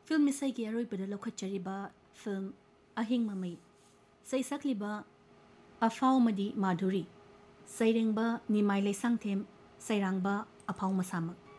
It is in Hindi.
फिल्म मिसाई की अरोइबदा लौखꯠचरिबा फिल्म अहिंग ममई सैसक्लिबा अफाउमदी माधुरी सैरेंबा निमाई लेसांगथेम सैरांबा अफाउ मसामक